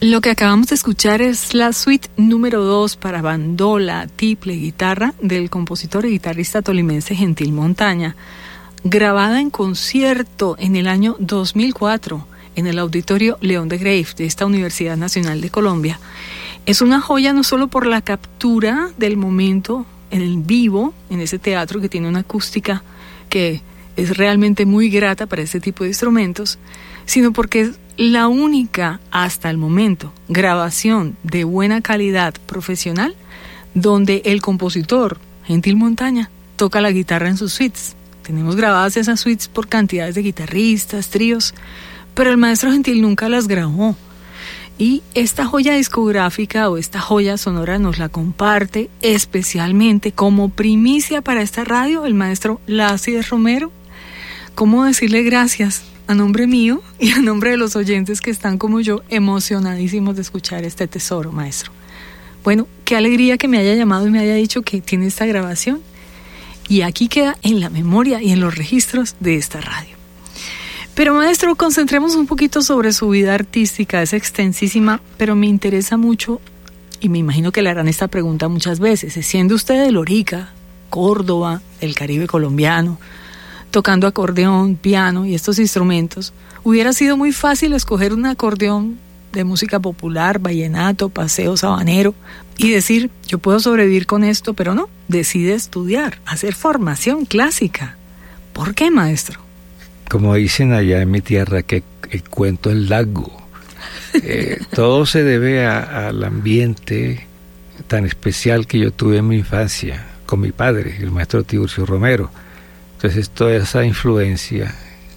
Lo que acabamos de escuchar es la suite número 2 para bandola, tiple y guitarra del compositor y guitarrista tolimense Gentil Montaña, grabada en concierto en el año 2004 en el Auditorio León de Greiff de esta Universidad Nacional de Colombia. Es una joya no solo por la captura del momento en el vivo, en ese teatro que tiene una acústica que es realmente muy grata para este tipo de instrumentos, sino porque es la única, hasta el momento, grabación de buena calidad profesional donde el compositor, Gentil Montaña, toca la guitarra en sus suites. Tenemos grabadas esas suites por cantidades de guitarristas, tríos, pero el maestro Gentil nunca las grabó. Y esta joya discográfica o esta joya sonora nos la comparte especialmente como primicia para esta radio el maestro Lácides Romero. ¿Cómo decirle gracias a nombre mío y a nombre de los oyentes que están como yo emocionadísimos de escuchar este tesoro, maestro? Bueno, qué alegría que me haya llamado y me haya dicho que tiene esta grabación. Y aquí queda en la memoria y en los registros de esta radio. Pero maestro, concentremos un poquito sobre su vida artística, es extensísima, pero me interesa mucho, y me imagino que le harán esta pregunta muchas veces, siendo usted de Lorica, Córdoba, el Caribe colombiano, tocando acordeón, piano y estos instrumentos, hubiera sido muy fácil escoger un acordeón de música popular, vallenato, paseo sabanero, y decir, yo puedo sobrevivir con esto, pero no, decide estudiar, hacer formación clásica. ¿Por qué, maestro? Como dicen allá en mi tierra, que el cuento es largo. Todo se debe al ambiente tan especial que yo tuve en mi infancia con mi padre, el maestro Tiburcio Romero. Entonces toda esa influencia,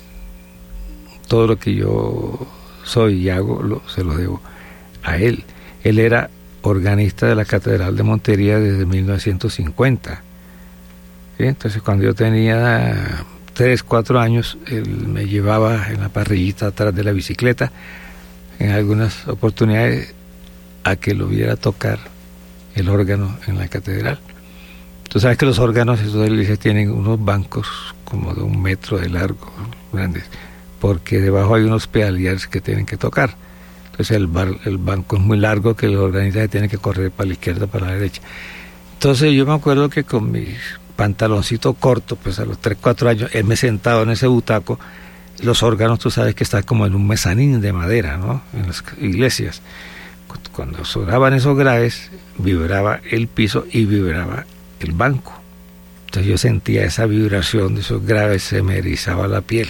todo lo que yo soy y hago, se lo debo a él. Él era organista de la Catedral de Montería desde 1950. ¿Sí? Entonces cuando yo tenía 3, 4 años, él me llevaba en la parrillita atrás de la bicicleta, en algunas oportunidades, a que lo viera tocar el órgano en la catedral. Tú sabes que los órganos, esos de la iglesia, tienen unos bancos como de 1 metro de largo, grandes, porque debajo hay unos pedaliers que tienen que tocar. Entonces el banco es muy largo, que el organista tiene que correr para la izquierda, para la derecha. Entonces yo me acuerdo que con mis pantaloncito corto, pues a los 3, 4 años, él me sentado en ese butaco. Los órganos, tú sabes que están como en un mezanín de madera, ¿no? En las iglesias. Cuando sonaban esos graves, vibraba el piso y vibraba el banco. Entonces yo sentía esa vibración de esos graves, se me erizaba la piel.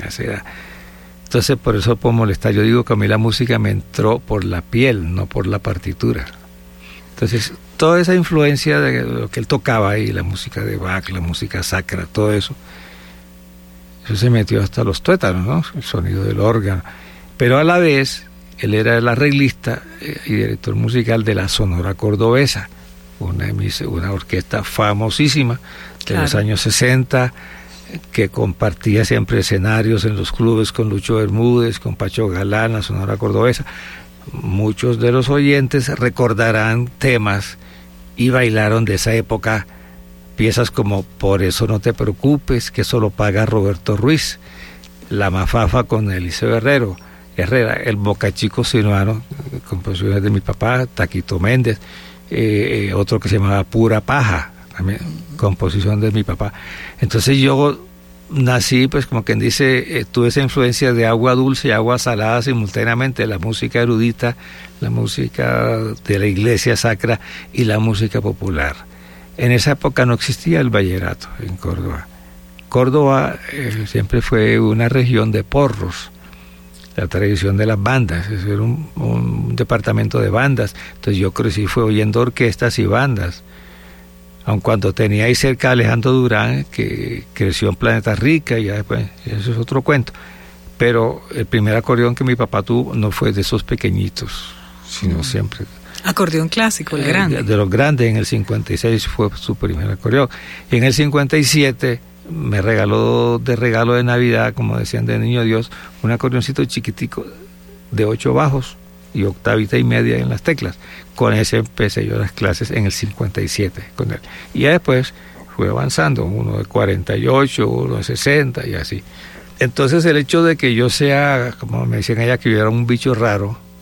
Entonces por eso puedo molestar. Yo digo que a mí la música me entró por la piel, no por la partitura. Entonces toda esa influencia de lo que él tocaba ahí, la música de Bach, la música sacra, todo eso se metió hasta los tuétanos, ¿no? El sonido del órgano. Pero a la vez, él era el arreglista y director musical de la Sonora Cordobesa, una orquesta famosísima de los años 60, que compartía siempre escenarios en los clubes con Lucho Bermúdez, con Pacho Galán, la Sonora Cordobesa. Muchos de los oyentes recordarán temas y bailaron de esa época piezas como Por eso no te preocupes, que eso lo paga Roberto Ruiz, La Mafafa con Eliseo Herrera, El Boca Chico Sinuano, composiciones de mi papá, Taquito Méndez, otro que se llamaba Pura Paja, también composición de mi papá. Entonces yo nací, pues como quien dice, tuve esa influencia de agua dulce y agua salada simultáneamente, la música erudita, la música de la iglesia sacra y la música popular. En esa época no existía el vallenato en Córdoba. Córdoba siempre fue una región de porros, la tradición de las bandas, era un departamento de bandas. Entonces yo crecí fue oyendo orquestas y bandas. Aun cuando tenía ahí cerca a Alejandro Durán, que creció en Planeta Rica, y ya después, eso es otro cuento. Pero el primer acordeón que mi papá tuvo no fue de esos pequeñitos, sino siempre... Acordeón clásico, el grande. De los grandes, en el 56 fue su primer acordeón. Y en el 57 me regaló de regalo de Navidad, como decían de Niño Dios, un acordeoncito chiquitico de 8 bajos y octavita y media en las teclas. Con ese empecé yo las clases en el 57 con él. Y ya después fue avanzando, uno de 48, uno de 60 y así. Entonces el hecho de que yo sea, como me decían allá, que yo era un bicho raro,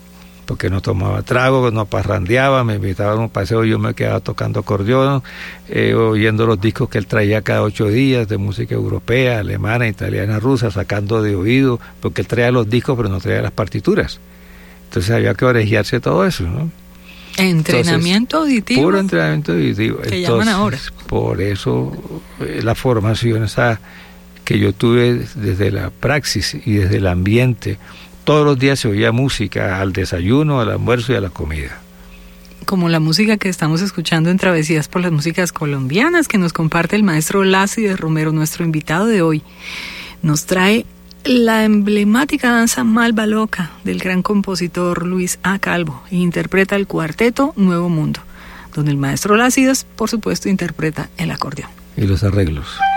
porque no tomaba trago, no parrandeaba, me invitaban a un paseo, yo me quedaba tocando acordeón, oyendo los discos que él traía cada 8 días de música europea, alemana, italiana, rusa, sacando de oído, porque él traía los discos pero no traía las partituras. Entonces había que orejearse todo eso, ¿no? Entrenamiento auditivo. Puro entrenamiento auditivo. Que llaman ahora. Por eso la formación esa que yo tuve desde la praxis y desde el ambiente, todos los días se oía música, al desayuno, al almuerzo y a la comida. Como la música que estamos escuchando en Travesías por las Músicas Colombianas, que nos comparte el maestro Lácides Romero, nuestro invitado de hoy. Nos trae la emblemática danza Malva Loca del gran compositor Luis A. Calvo e interpreta el cuarteto Nuevo Mundo, donde el maestro Lácides, por supuesto, interpreta el acordeón. Y los arreglos.